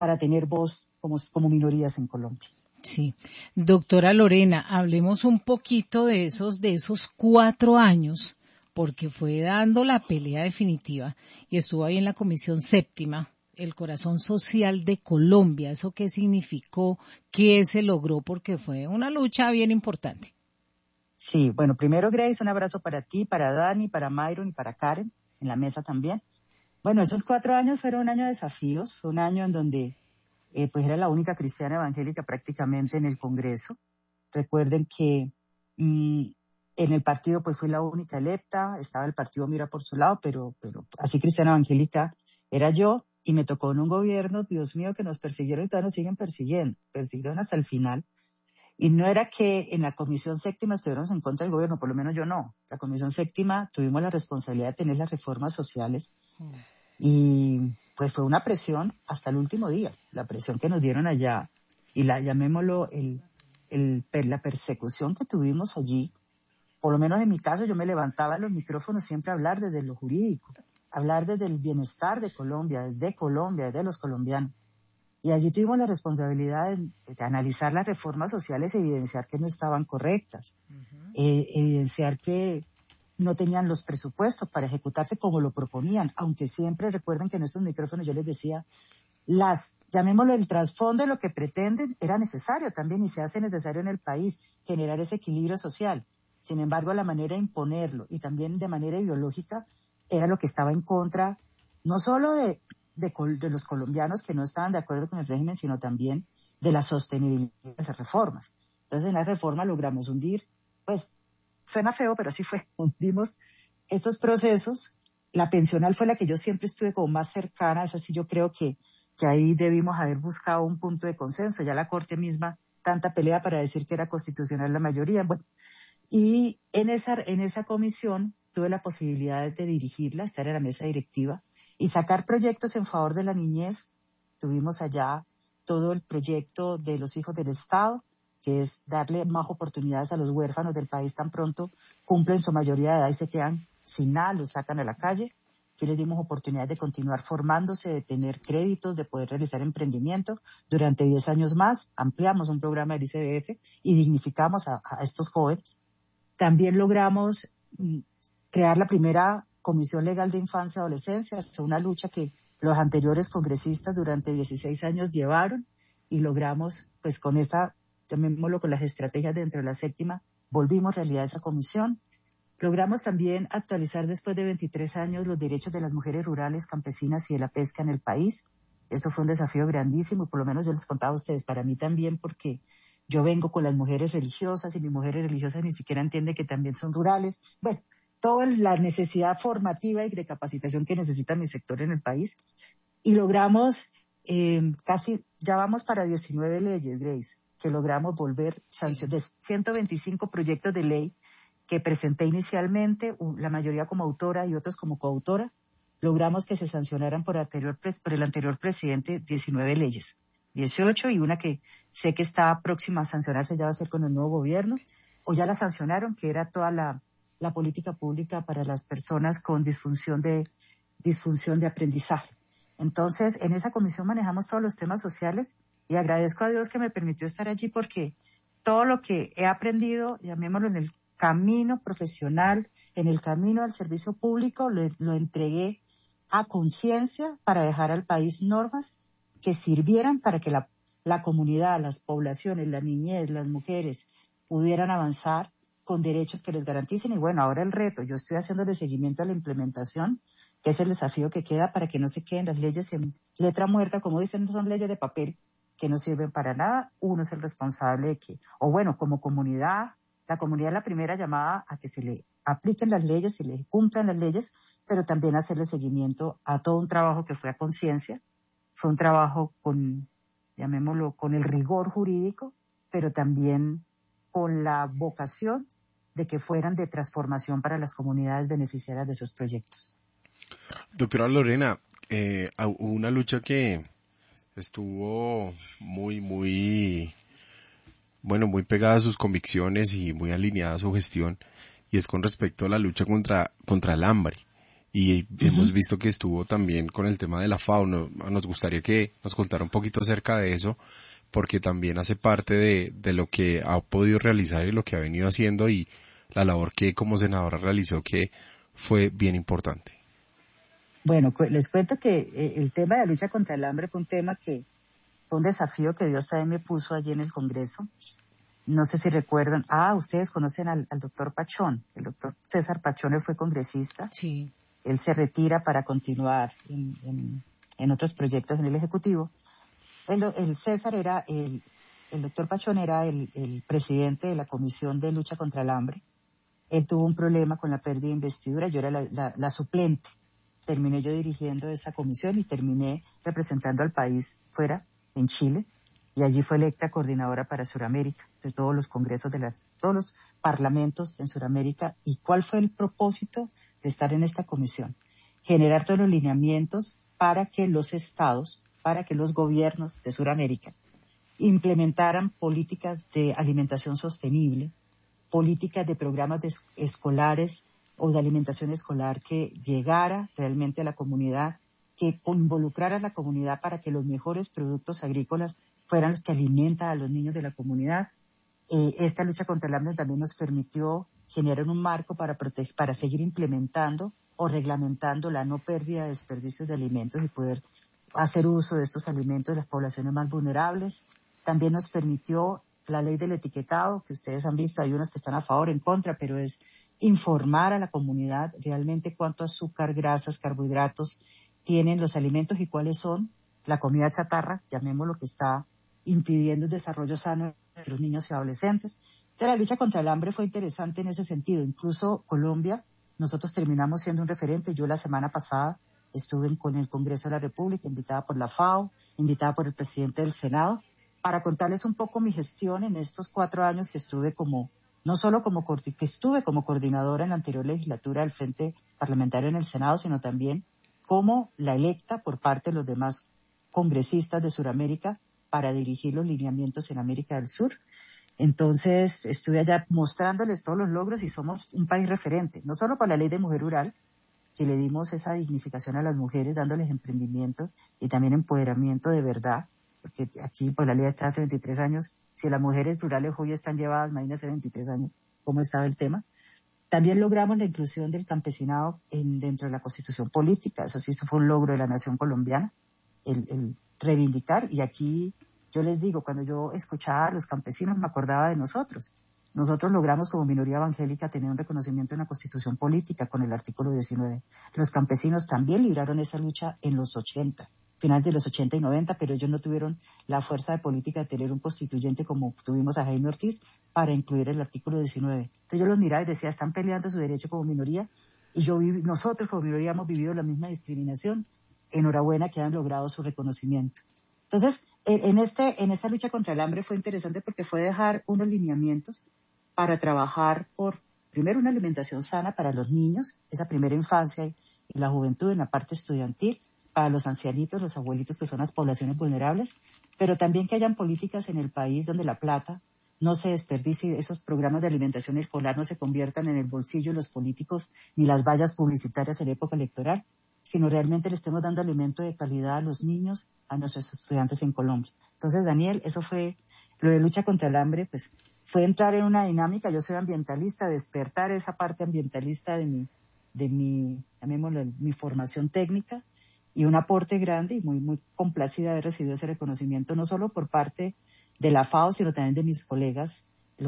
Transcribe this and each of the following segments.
para tener voz como minorías en Colombia. Sí. Doctora Lorena, hablemos un poquito de esos 4 años, porque fue dando la pelea definitiva y estuvo ahí en la Comisión Séptima, el corazón social de Colombia. ¿Eso qué significó? ¿Qué se logró? Porque fue una lucha bien importante. Sí, bueno, primero, Grace, un abrazo para ti, para Dani, para Myron y para Karen, en la mesa también. Bueno, esos 4 años fueron un año de desafíos, fue un año en donde pues era la única cristiana evangélica prácticamente en el Congreso. Recuerden que en el partido pues fui la única electa, estaba el partido Mira por su lado, pero así cristiana evangélica era yo, y me tocó en un gobierno, Dios mío, que nos persiguieron y todavía nos siguen persiguieron hasta el final. Y no era que en la Comisión Séptima estuviéramos en contra del gobierno, por lo menos yo no. La Comisión Séptima tuvimos la responsabilidad de tener las reformas sociales y pues fue una presión hasta el último día, la presión que nos dieron allá y llamémoslo la persecución que tuvimos allí. Por lo menos en mi caso yo me levantaba en los micrófonos siempre a hablar desde lo jurídico, hablar desde el bienestar de Colombia, desde los colombianos. Y allí tuvimos la responsabilidad de analizar las reformas sociales, evidenciar que no estaban correctas, evidenciar que no tenían los presupuestos para ejecutarse como lo proponían, aunque siempre recuerden que en estos micrófonos yo les decía, llamémoslo el trasfondo de lo que pretenden, era necesario también y se hace necesario en el país generar ese equilibrio social. Sin embargo, la manera de imponerlo y también de manera ideológica era lo que estaba en contra, no solo de los colombianos que no estaban de acuerdo con el régimen, sino también de la sostenibilidad de las reformas. Entonces, en la reforma logramos hundir, pues, suena feo, pero así fue, hundimos estos procesos. La pensional fue la que yo siempre estuve como más cercana, es así, yo creo que ahí debimos haber buscado un punto de consenso, ya la Corte misma, tanta pelea para decir que era constitucional la mayoría, bueno, y en esa comisión tuve la posibilidad de dirigirla, estar en la mesa directiva, y sacar proyectos en favor de la niñez. Tuvimos allá todo el proyecto de los hijos del Estado, que es darle más oportunidades a los huérfanos del país tan pronto cumplen su mayoría de edad y se quedan sin nada, los sacan a la calle. Aquí les dimos oportunidad de continuar formándose, de tener créditos, de poder realizar emprendimiento. Durante 10 años más ampliamos un programa del ICBF y dignificamos a estos jóvenes. También logramos crear la primera Comisión Legal de Infancia y Adolescencia, es una lucha que los anteriores congresistas durante 16 años llevaron y logramos, pues con llamémoslo con las estrategias dentro de la séptima, volvimos realidad esa comisión. Logramos también actualizar después de 23 años los derechos de las mujeres rurales, campesinas y de la pesca en el país. Esto fue un desafío grandísimo y por lo menos yo les contaba a ustedes, para mí también, porque yo vengo con las mujeres religiosas y mis mujeres religiosas ni siquiera entienden que también son rurales. Bueno, toda la necesidad formativa y de capacitación que necesita mi sector en el país. Y logramos ya vamos para 19 leyes, Grace, que logramos volver de 125 proyectos de ley que presenté inicialmente, la mayoría como autora y otros como coautora, logramos que se sancionaran por el anterior presidente 19 leyes, 18 y una que sé que está próxima a sancionarse, ya va a ser con el nuevo gobierno, o ya la sancionaron, que era toda la política pública para las personas con disfunción de aprendizaje. Entonces, en esa comisión manejamos todos los temas sociales y agradezco a Dios que me permitió estar allí porque todo lo que he aprendido, llamémoslo en el camino profesional, en el camino al servicio público, lo entregué a conciencia para dejar al país normas que sirvieran para que la comunidad, las poblaciones, la niñez, las mujeres pudieran avanzar con derechos que les garanticen. Y bueno, ahora el reto, yo estoy haciendo de seguimiento a la implementación, que es el desafío que queda para que no se queden las leyes en letra muerta, como dicen, no son leyes de papel que no sirven para nada. Uno es el responsable de que, o bueno, como comunidad, la comunidad es la primera llamada a que se le apliquen las leyes, se le cumplan las leyes, pero también hacerle seguimiento a todo un trabajo que fue a conciencia. Fue un trabajo llamémoslo, con el rigor jurídico, pero también con la vocación de que fueran de transformación para las comunidades beneficiarias de esos proyectos. Doctora Lorena, hubo una lucha que estuvo muy pegada a sus convicciones y muy alineada a su gestión, y es con respecto a la lucha contra el hambre. y Ujú. hemos visto que estuvo también con el tema de la FAO. Nos gustaría que nos contara un poquito acerca de eso, porque también hace parte de lo que ha podido realizar y lo que ha venido haciendo y la labor que como senadora realizó, que fue bien importante. Bueno, les cuento que el tema de la lucha contra el hambre fue un tema que fue un desafío que Dios también me puso allí en el Congreso. No sé si recuerdan, ustedes conocen al doctor Pachón, el doctor César Pachón. Él fue congresista, Sí. él se retira para continuar en otros proyectos en el Ejecutivo. El César era, el doctor Pachón era el presidente de la Comisión de Lucha contra el Hambre. Él tuvo un problema con la pérdida de investidura, yo era la suplente. Terminé yo dirigiendo esa comisión y terminé representando al país fuera, en Chile, y allí fue electa coordinadora para Sudamérica, de todos los congresos todos los parlamentos en Sudamérica. ¿Y cuál fue el propósito de estar en esta comisión? Generar todos los lineamientos para que los estados, para que los gobiernos de Sudamérica implementaran políticas de alimentación sostenible, políticas de programas escolares o de alimentación escolar que llegara realmente a la comunidad, que involucrara a la comunidad para que los mejores productos agrícolas fueran los que alimentan a los niños de la comunidad. Esta lucha contra el hambre también nos permitió generar un marco para seguir implementando o reglamentando la no pérdida de desperdicios de alimentos y poder hacer uso de estos alimentos de las poblaciones más vulnerables. También nos permitió la ley del etiquetado, que ustedes han visto, hay unos que están a favor, en contra, pero es informar a la comunidad realmente cuánto azúcar, grasas, carbohidratos tienen los alimentos y cuáles son la comida chatarra, llamémoslo, que está impidiendo el desarrollo sano de nuestros niños y adolescentes. Entonces, la lucha contra el hambre fue interesante en ese sentido. Incluso Colombia, nosotros terminamos siendo un referente. Yo la semana pasada estuve con el Congreso de la República, invitada por la FAO, invitada por el presidente del Senado, para contarles un poco mi gestión en estos 4 años que estuve no solo que estuve como coordinadora en la anterior legislatura del Frente Parlamentario en el Senado, sino también como la electa por parte de los demás congresistas de Sudamérica para dirigir los lineamientos en América del Sur. Entonces, estuve allá mostrándoles todos los logros y somos un país referente, no solo para la ley de mujer rural, que le dimos esa dignificación a las mujeres, dándoles emprendimiento y también empoderamiento de verdad, porque aquí por la ley está hace 23 años, si las mujeres rurales hoy están llevadas, imagínense 23 años, cómo estaba el tema. También logramos la inclusión del campesinado dentro de la Constitución política. Eso fue un logro de la nación colombiana, el reivindicar. Y aquí yo les digo, cuando yo escuchaba a los campesinos me acordaba de nosotros. Nosotros logramos como minoría evangélica tener un reconocimiento en la Constitución política con el artículo 19. Los campesinos también libraron esa lucha en los 80, finales de los 80 y 90, pero ellos no tuvieron la fuerza de política de tener un constituyente como tuvimos a Jaime Ortiz para incluir el artículo 19. Entonces yo los miraba y decía, están peleando su derecho como minoría y nosotros como minoría hemos vivido la misma discriminación. Enhorabuena que han logrado su reconocimiento. Entonces, en esta lucha contra el hambre fue interesante porque fue dejar unos lineamientos para trabajar por, primero, una alimentación sana para los niños, esa primera infancia y la juventud en la parte estudiantil, para los ancianitos, los abuelitos, que son las poblaciones vulnerables, pero también que hayan políticas en el país donde la plata no se desperdicie, esos programas de alimentación escolar no se conviertan en el bolsillo de los políticos ni las vallas publicitarias en época electoral, sino realmente le estemos dando alimento de calidad a los niños, a nuestros estudiantes en Colombia. Entonces, Daniel, eso fue lo de lucha contra el hambre, pues fue entrar en una dinámica. Yo soy ambientalista, despertar esa parte ambientalista llamémoslo, mi formación técnica, y un aporte grande y muy, muy complacida de haber recibido ese reconocimiento, no solo por parte de la FAO, sino también de mis colegas,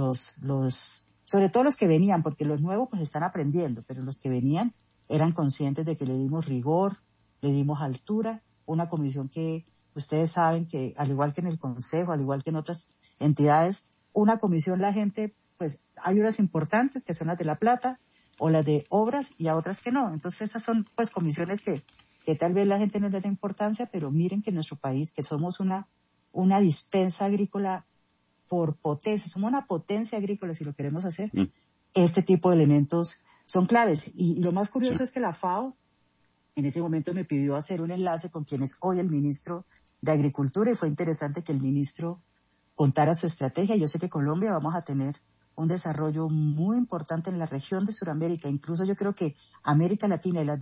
sobre todo los que venían, porque los nuevos pues están aprendiendo, pero los que venían eran conscientes de que le dimos rigor, le dimos altura, una comisión que ustedes saben que, al igual que en el Consejo, al igual que en otras entidades, una comisión la gente, pues hay unas importantes que son las de la plata o las de obras y a otras que no. Entonces estas son pues comisiones que tal vez la gente no le da importancia, pero miren que en nuestro país, que somos una dispensa agrícola por potencia, somos una potencia agrícola si lo queremos hacer, este tipo de elementos son claves. Y lo más curioso es que la FAO en ese momento me pidió hacer un enlace con quien es hoy el ministro de Agricultura, y fue interesante que el ministro contara su estrategia. Yo sé que Colombia vamos a tener un desarrollo muy importante en la región de Sudamérica. Incluso yo creo que América Latina y las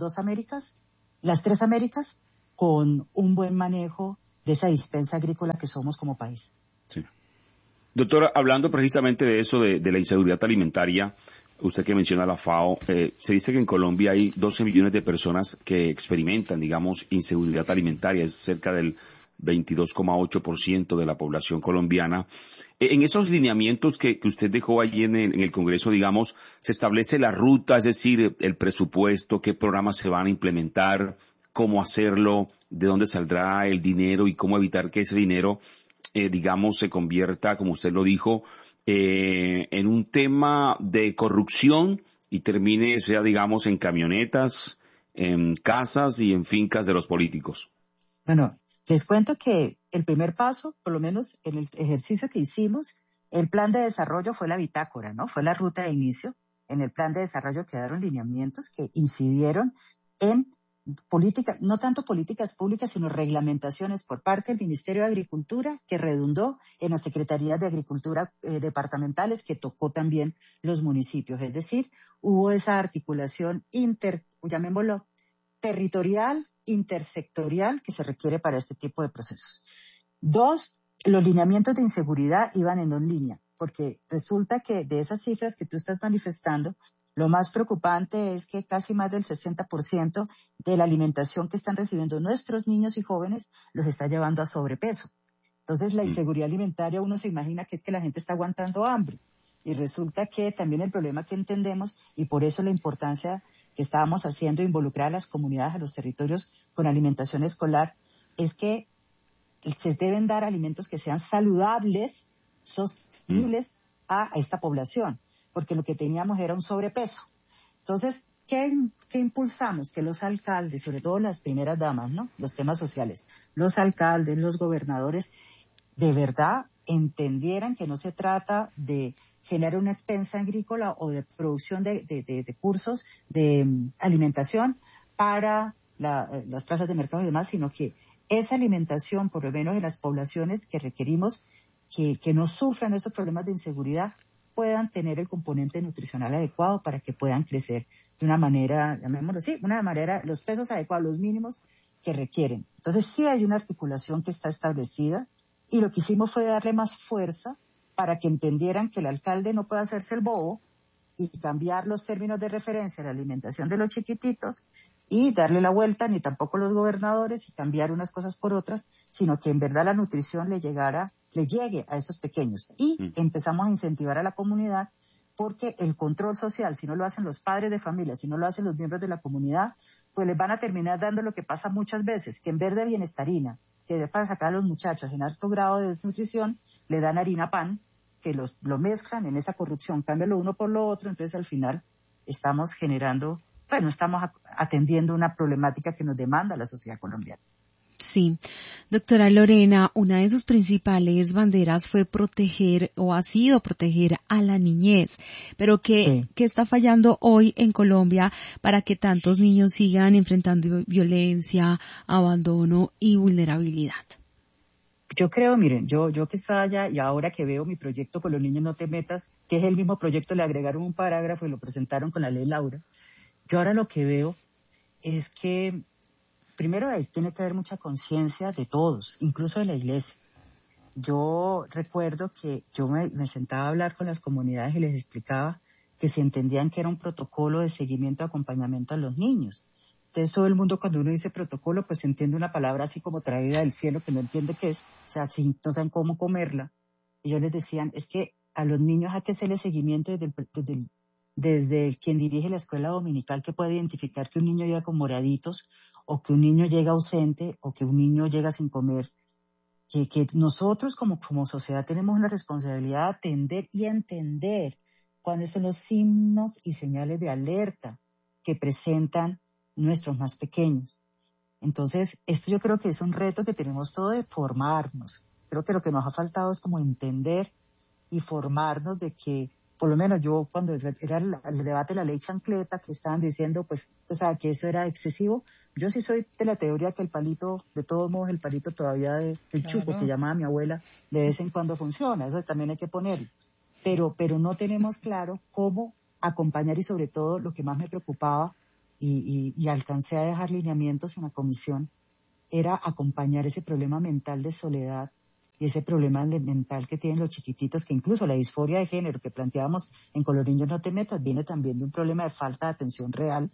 tres Américas, con un buen manejo de esa dispensa agrícola que somos como país. Sí. Doctora, hablando precisamente de eso, de la inseguridad alimentaria, usted que menciona la FAO, se dice que en Colombia hay 12 millones de personas que experimentan, digamos, inseguridad alimentaria, es cerca del 22,8% de la población colombiana. En esos lineamientos que usted dejó allí en el Congreso, digamos, se establece la ruta, es decir, el presupuesto, qué programas se van a implementar, cómo hacerlo, de dónde saldrá el dinero y cómo evitar que ese dinero, digamos, se convierta, como usted lo dijo, en un tema de corrupción y termine, sea, digamos, en camionetas, en casas y en fincas de los políticos. Bueno, les cuento que el primer paso, por lo menos en el ejercicio que hicimos, el plan de desarrollo fue la bitácora, ¿no? Fue la ruta de inicio. En el plan de desarrollo quedaron lineamientos que incidieron en políticas, no tanto políticas públicas, sino reglamentaciones por parte del Ministerio de Agricultura, que redundó en las secretarías de Agricultura departamentales, que tocó también los municipios. Es decir, hubo esa articulación llamémoslo, territorial, intersectorial, que se requiere para este tipo de procesos. 2, los lineamientos de inseguridad iban en 2 líneas, porque resulta que de esas cifras que tú estás manifestando, lo más preocupante es que casi más del 60% de la alimentación que están recibiendo nuestros niños y jóvenes los está llevando a sobrepeso. Entonces, la inseguridad alimentaria, uno se imagina que es que la gente está aguantando hambre. Y resulta que también el problema que entendemos, y por eso la importancia que estábamos haciendo, involucrar a las comunidades, a los territorios con alimentación escolar, es que se deben dar alimentos que sean saludables, sostenibles a esta población, porque lo que teníamos era un sobrepeso. Entonces, ¿qué impulsamos? Que los alcaldes, sobre todo las primeras damas, ¿no? Los temas sociales, los alcaldes, los gobernadores, de verdad entendieran que no se trata de generar una expensa agrícola o de producción de cursos de alimentación para las plazas de mercado y demás, sino que esa alimentación, por lo menos en las poblaciones que requerimos que no sufran esos problemas de inseguridad, puedan tener el componente nutricional adecuado para que puedan crecer de una manera, llamémoslo así, los pesos adecuados, los mínimos que requieren. Entonces sí hay una articulación que está establecida y lo que hicimos fue darle más fuerza para que entendieran que el alcalde no puede hacerse el bobo y cambiar los términos de referencia a la alimentación de los chiquititos y darle la vuelta, ni tampoco los gobernadores, y cambiar unas cosas por otras, sino que en verdad la nutrición le llegue a estos pequeños. Y empezamos a incentivar a la comunidad, porque el control social, si no lo hacen los padres de familia, si no lo hacen los miembros de la comunidad, pues les van a terminar dando lo que pasa muchas veces, que en vez de bienestarina, que para sacar a los muchachos en alto grado de desnutrición, le dan harina pan, que lo mezclan en esa corrupción, cambian lo uno por lo otro, entonces al final estamos atendiendo una problemática que nos demanda la sociedad colombiana. Sí. Doctora Lorena, una de sus principales banderas fue proteger, o ha sido proteger a la niñez. Pero ¿qué está fallando hoy en Colombia para que tantos niños sigan enfrentando violencia, abandono y vulnerabilidad? Yo creo, miren, yo que estaba allá y ahora que veo mi proyecto Con los niños no te metas, que es el mismo proyecto, le agregaron un parágrafo y lo presentaron con la ley Laura. Yo ahora lo que veo es que primero ahí tiene que haber mucha conciencia de todos, incluso de la iglesia. Yo recuerdo que yo me sentaba a hablar con las comunidades y les explicaba que si entendían que era un protocolo de seguimiento, acompañamiento a los niños. Entonces todo el mundo, cuando uno dice protocolo, pues entiende una palabra así como traída del cielo que no entiende qué es, o sea, si no saben cómo comerla. Y yo les decía, es que a los niños hay que hacerle seguimiento desde quien dirige la escuela dominical, que puede identificar que un niño llega con moraditos, o que un niño llega ausente, o que un niño llega sin comer. Que nosotros como sociedad tenemos una responsabilidad de atender y entender cuáles son los signos y señales de alerta que presentan nuestros más pequeños. Entonces, esto yo creo que es un reto que tenemos todo de formarnos. Creo que lo que nos ha faltado es como entender y formarnos de que, por lo menos yo cuando era el debate de la ley chancleta, que estaban diciendo pues, o sea, que eso era excesivo, yo sí soy de la teoría que el palito, de todos modos el palito todavía el chupo que llamaba mi abuela, de vez en cuando funciona, eso también hay que ponerlo. pero no tenemos claro cómo acompañar, y sobre todo lo que más me preocupaba y alcancé a dejar lineamientos en la comisión, era acompañar ese problema mental de soledad y ese problema mental que tienen los chiquititos, que incluso la disforia de género que planteábamos en Coloriños No Te Metas viene también de un problema de falta de atención real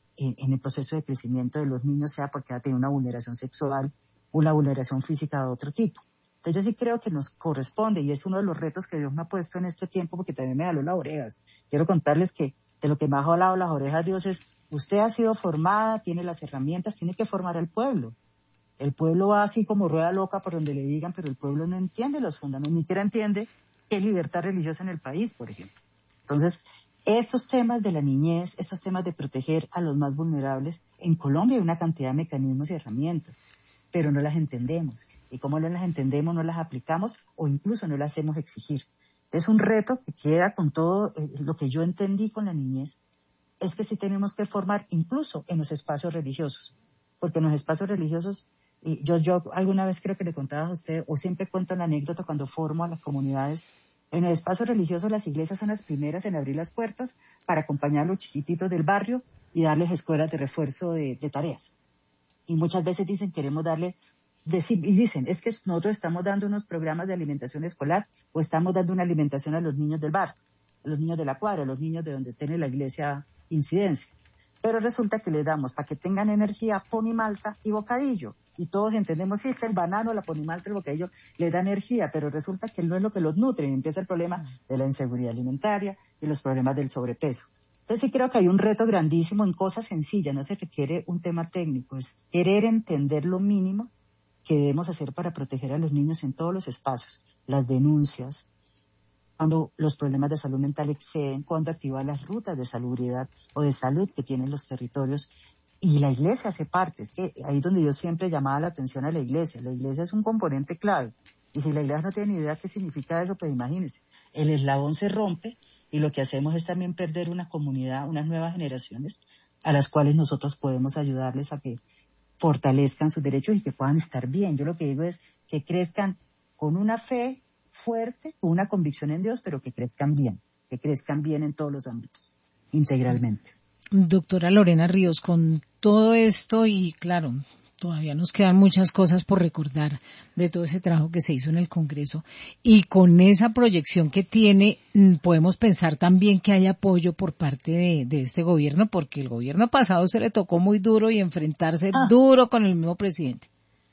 en el proceso de crecimiento de los niños, sea porque ha tenido una vulneración sexual, una vulneración física de otro tipo. Entonces yo sí creo que nos corresponde, y es uno de los retos que Dios me ha puesto en este tiempo, porque también me jaló las orejas. Quiero contarles que de lo que me ha jalado las orejas Dios es, usted ha sido formada, tiene las herramientas, tiene que formar al pueblo. El pueblo va así como rueda loca por donde le digan, pero el pueblo no entiende los fundamentos, ni siquiera entiende qué es libertad religiosa en el país, por ejemplo. Entonces, estos temas de la niñez, estos temas de proteger a los más vulnerables, en Colombia hay una cantidad de mecanismos y herramientas, pero no las entendemos. Y como no las entendemos, no las aplicamos o incluso no las hacemos exigir. Es un reto que queda con todo lo que yo entendí con la niñez, es que sí tenemos que formar incluso en los espacios religiosos, porque en los espacios religiosos, yo alguna vez creo que le contaba a usted, o siempre cuento la anécdota cuando formo a las comunidades, en el espacio religioso las iglesias son las primeras en abrir las puertas para acompañar a los chiquititos del barrio y darles escuelas de refuerzo de tareas. Y muchas veces dicen, queremos darle, y dicen, es que nosotros estamos dando unos programas de alimentación escolar o estamos dando una alimentación a los niños del barrio, a los niños de la cuadra, a los niños de donde tiene la iglesia incidencia. Pero resulta que les damos, para que tengan energía, ponimalta y bocadillo. Y todos entendemos, sí, es que el banano, la ponimalta, el bocadillo, les da energía, pero resulta que no es lo que los nutre. Y empieza el problema de la inseguridad alimentaria y los problemas del sobrepeso. Entonces sí creo que hay un reto grandísimo en cosas sencillas, no se requiere un tema técnico, es querer entender lo mínimo que debemos hacer para proteger a los niños en todos los espacios, las denuncias, cuando los problemas de salud mental exceden, cuando activar las rutas de salubridad o de salud que tienen los territorios. Y la iglesia hace parte, es que ahí es donde yo siempre llamaba la atención a la iglesia es un componente clave. Y si la iglesia no tiene ni idea qué significa eso, pues imagínense, el eslabón se rompe y lo que hacemos es también perder una comunidad, unas nuevas generaciones a las cuales nosotros podemos ayudarles a que fortalezcan sus derechos y que puedan estar bien. Yo lo que digo es que crezcan con una fe fuerte, con una convicción en Dios, pero que crezcan bien en todos los ámbitos, integralmente. Sí. Doctora Lorena Ríos, con todo esto y claro, todavía nos quedan muchas cosas por recordar de todo ese trabajo que se hizo en el Congreso y con esa proyección que tiene, podemos pensar también que hay apoyo por parte de este gobierno, porque el gobierno pasado se le tocó muy duro y enfrentarse duro con el mismo presidente.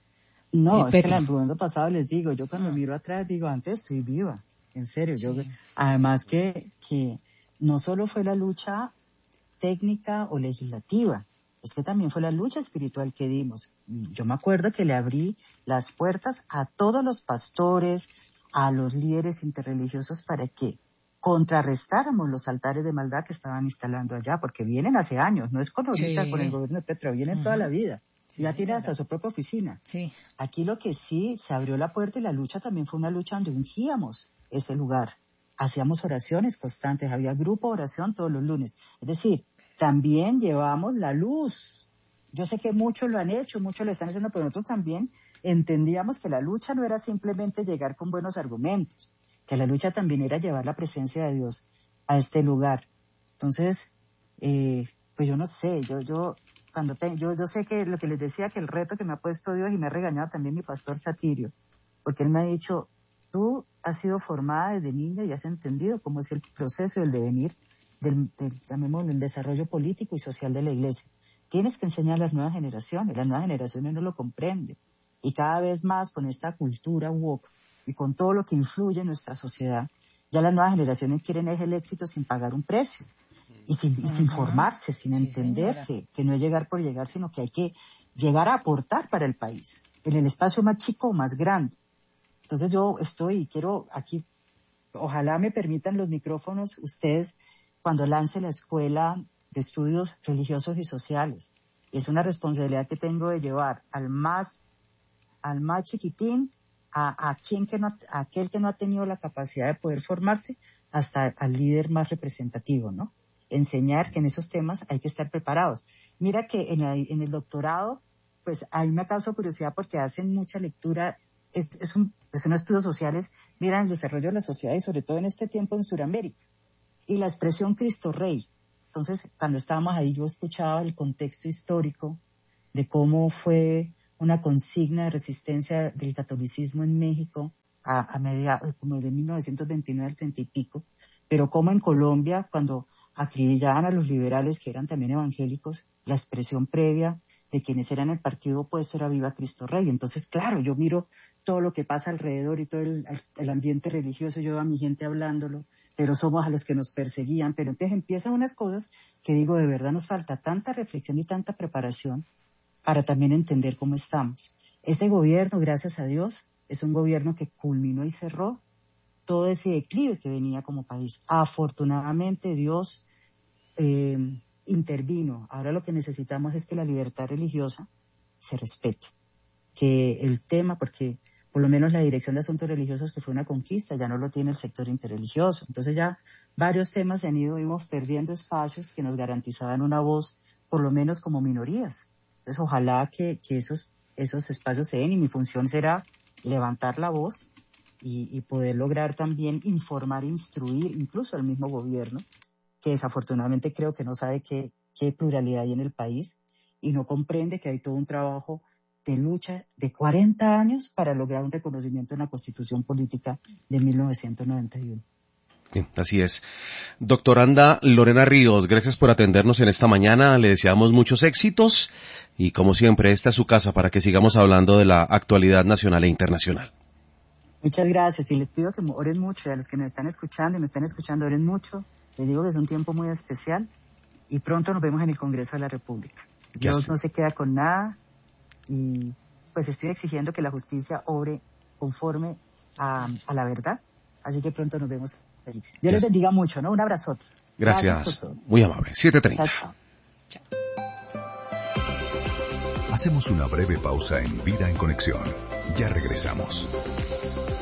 No, es que el gobierno pasado les digo, yo cuando miro atrás digo, antes estoy viva, en serio. Sí. Además que no solo fue la lucha técnica o legislativa, es que también fue la lucha espiritual que dimos. Yo me acuerdo que le abrí las puertas a todos los pastores, a los líderes interreligiosos para que contrarrestáramos los altares de maldad que estaban instalando allá, porque vienen hace años, no es con ahorita, con el gobierno de Petro, vienen toda la vida. Sí, ya tiene hasta su propia oficina. Sí. Aquí lo que sí, se abrió la puerta y la lucha también fue una lucha donde ungíamos ese lugar. Hacíamos oraciones constantes, había grupo de oración todos los lunes. Es decir, también llevamos la luz. Yo sé que muchos lo han hecho, muchos lo están haciendo, pero nosotros también entendíamos que la lucha no era simplemente llegar con buenos argumentos, que la lucha también era llevar la presencia de Dios a este lugar. Entonces, pues yo no sé, yo sé que lo que les decía, que el reto que me ha puesto Dios, y me ha regañado también mi pastor Satirio, porque él me ha dicho, tú has sido formada desde niña y has entendido cómo es el proceso y el devenir llamémoslo, el desarrollo político y social de la iglesia. Tienes que enseñar a las nuevas generaciones no lo comprenden. Y cada vez más con esta cultura woke y con todo lo que influye en nuestra sociedad, ya las nuevas generaciones quieren el éxito sin pagar un precio. Y sin formarse, sin entender que no es llegar por llegar, sino que hay que llegar a aportar para el país, en el espacio más chico o más grande. Entonces yo quiero aquí, ojalá me permitan los micrófonos ustedes, cuando lance la Escuela de Estudios Religiosos y Sociales. Es una responsabilidad que tengo de llevar al más chiquitín, a aquel que no ha tenido la capacidad de poder formarse, hasta al líder más representativo, ¿no? Enseñar que en esos temas hay que estar preparados. Mira que en el doctorado, pues a mí me causa curiosidad porque hacen mucha lectura, es Pues unos estudios sociales miran el desarrollo de la sociedad y sobre todo en este tiempo en Sudamérica. Y la expresión Cristo Rey. Entonces, cuando estábamos ahí, yo escuchaba el contexto histórico de cómo fue una consigna de resistencia del catolicismo en México a mediados, como de 1929 al 30 y pico, pero como en Colombia, cuando acribillaban a los liberales, que eran también evangélicos, la expresión previa de quienes eran el partido opuesto era Viva Cristo Rey. Entonces, claro, yo miro todo lo que pasa alrededor y todo el ambiente religioso, yo veo a mi gente hablándolo, pero somos a los que nos perseguían. Pero entonces empiezan unas cosas que digo, de verdad nos falta tanta reflexión y tanta preparación para también entender cómo estamos. Este gobierno, gracias a Dios, es un gobierno que culminó y cerró todo ese declive que venía como país. Afortunadamente Dios intervino. Ahora lo que necesitamos es que la libertad religiosa se respete. Que el tema, porque por lo menos la Dirección de Asuntos Religiosos, que fue una conquista, ya no lo tiene el sector interreligioso. Entonces ya varios temas se han ido, íbamos perdiendo espacios que nos garantizaban una voz, por lo menos como minorías. Entonces ojalá que esos espacios se den, y mi función será levantar la voz y poder lograr también informar, instruir incluso al mismo gobierno, que desafortunadamente creo que no sabe qué pluralidad hay en el país y no comprende que hay todo un trabajo de lucha de 40 años para lograr un reconocimiento en la Constitución Política de 1991. Bien, así es. Doctoranda Lorena Ríos, gracias por atendernos en esta mañana. Le deseamos muchos éxitos y, como siempre, esta es su casa para que sigamos hablando de la actualidad nacional e internacional. Muchas gracias, y les pido que oren mucho, y a los que nos están escuchando y me están escuchando, oren mucho. Les digo que es un tiempo muy especial y pronto nos vemos en el Congreso de la República. Dios no se queda con nada y pues estoy exigiendo que la justicia obre conforme a la verdad. Así que pronto nos vemos allí. Dios les bendiga mucho, ¿no? Un abrazote. Gracias. Muy amable. 7:30. Chao. Hacemos una breve pausa en Vida en Conexión. Ya regresamos.